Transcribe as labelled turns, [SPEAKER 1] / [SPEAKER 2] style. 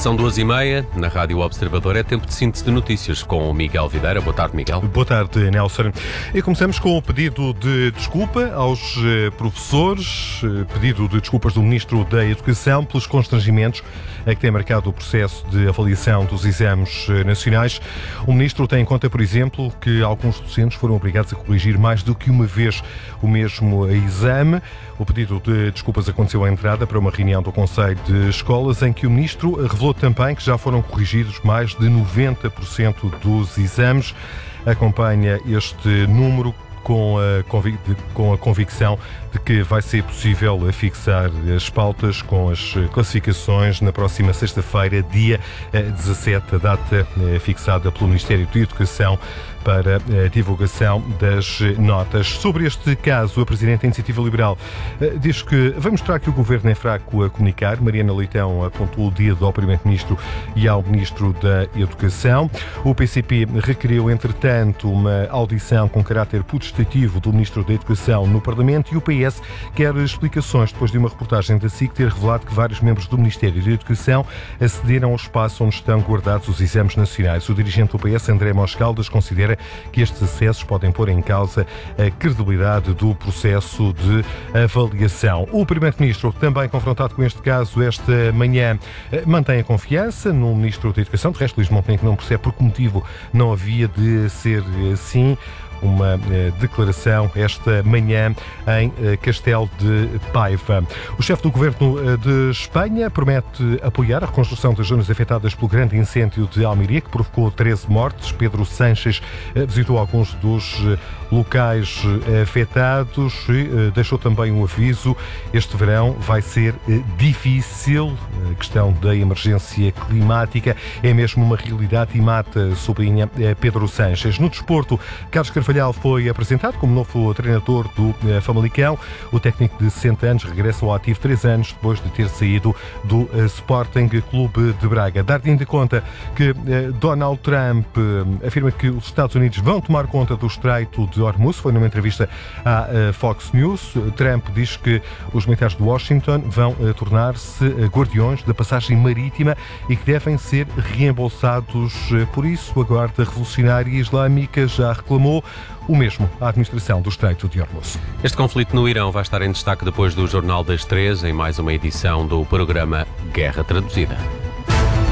[SPEAKER 1] São 2h30, na Rádio Observador. É tempo de síntese de notícias com o Miguel Videira. Boa tarde, Miguel.
[SPEAKER 2] Boa tarde, Nelson. E começamos com o pedido de desculpa aos professores, pedido de desculpas do Ministro da Educação pelos constrangimentos a que tem marcado o processo de avaliação dos exames nacionais. O Ministro tem em conta, por exemplo, que alguns docentes foram obrigados a corrigir mais do que uma vez o mesmo exame. O pedido de desculpas aconteceu à entrada para uma reunião do Conselho de Escolas, em que o Ministro revelou também que já foram corrigidos mais de 90% dos exames. Acompanha este número com a convicção de que vai ser possível fixar as pautas com as classificações na próxima sexta-feira, dia 17, a data fixada pelo Ministério da Educação para a divulgação das notas. Sobre este caso, a Presidente da Iniciativa Liberal diz que vai mostrar que o Governo é fraco a comunicar. Mariana Leitão apontou o dedo ao Primeiro-Ministro e ao Ministro da Educação. O PCP requeriu, entretanto, uma audição com caráter putestativo do Ministro da Educação no Parlamento, e o PS quer explicações depois de uma reportagem da SIC ter revelado que vários membros do Ministério da Educação acederam ao espaço onde estão guardados os exames nacionais. O dirigente do PS, André Moscaldas, considera que estes acessos podem pôr em causa a credibilidade do processo de avaliação. O Primeiro-Ministro, também confrontado com este caso esta manhã, mantém a confiança no Ministro da Educação. De resto, Luís Montenegro não percebe por que motivo não havia de ser assim. Uma declaração esta manhã em Castelo de Paiva. O chefe do Governo de Espanha promete apoiar a reconstrução das zonas afetadas pelo grande incêndio de Almeria, que provocou 13 mortes. Pedro Sánchez visitou alguns dos locais afetados e deixou também um aviso. Este verão vai ser difícil. A questão da emergência climática é mesmo uma realidade e mata, sublinha Pedro Sánchez. No desporto, Carlos Carvalhal foi apresentado como novo treinador do Famalicão. O técnico de 60 anos regressa ao ativo 3 anos depois de ter saído do Sporting Clube de Braga. Dar ainda conta que Donald Trump afirma que os Estados Unidos vão tomar conta do Estreito de Hormuz. Foi numa entrevista à Fox News. Trump diz que os militares de Washington vão tornar-se guardiões da passagem marítima e que devem ser reembolsados por isso. A Guarda Revolucionária Islâmica já reclamou o mesmo à administração do Estreito de Hormuz.
[SPEAKER 1] Este conflito no Irão vai estar em destaque depois do Jornal das 3, em mais uma edição do programa Guerra Traduzida.